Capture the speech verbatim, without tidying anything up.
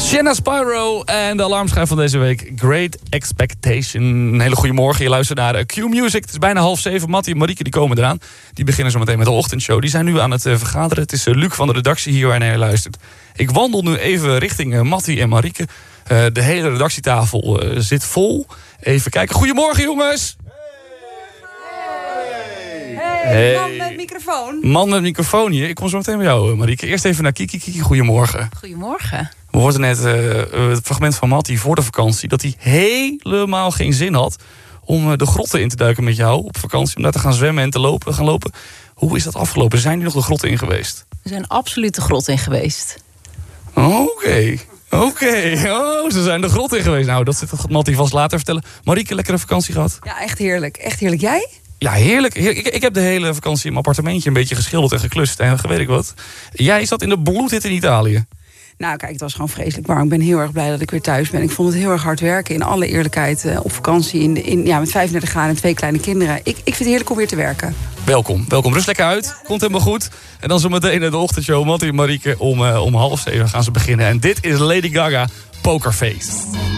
Shanna Spyro en de alarmschijf van deze week. Great Expectation. Een hele goede morgen. Je luistert naar Q Music. Het is bijna half zeven. Mattie en Marieke die komen eraan. Die beginnen zo meteen met de ochtendshow. Die zijn nu aan het uh, vergaderen. Het is uh, Luc van de redactie hier waarnaar je luistert. Ik wandel nu even richting uh, Mattie en Marieke. Uh, de hele redactietafel uh, zit vol. Even kijken. Goedemorgen, jongens. Hey, hey, man met microfoon. Man met microfoon hier. Ik kom zo meteen bij jou, Marieke. Eerst even naar Kiki. Kiki, goedemorgen. Goedemorgen. We hoorden net uh, het fragment van Mattie voor de vakantie... dat hij helemaal geen zin had om uh, de grotten in te duiken met jou op vakantie. Om daar te gaan zwemmen en te lopen, gaan lopen. Hoe is dat afgelopen? Zijn jullie nog de grotten in geweest? We zijn absoluut de grot in geweest. Oké. Okay. Oké. Okay. Oh, ze zijn de grot in geweest. Nou, dat gaat Mattie vast later vertellen. Marieke, lekkere vakantie gehad? Ja, echt heerlijk. Echt heerlijk. Jij? Ja, heerlijk. heerlijk. Ik, ik heb de hele vakantie in mijn appartementje een beetje geschilderd en geklust. En weet ik wat. Jij zat in de bloedhitte in Italië. Nou, kijk, het was gewoon vreselijk warm. Ik ben heel erg blij dat ik weer thuis ben. Ik vond het heel erg hard werken, in alle eerlijkheid. Uh, op vakantie, in, in, ja, met vijfendertig graden en twee kleine kinderen. Ik, ik vind het heerlijk om weer te werken. Welkom, welkom. Rust lekker uit. Komt helemaal goed. En dan zo meteen de ochtendshow. Mattie en Marieke om, uh, om half zeven gaan ze beginnen. En dit is Lady Gaga, Pokerface.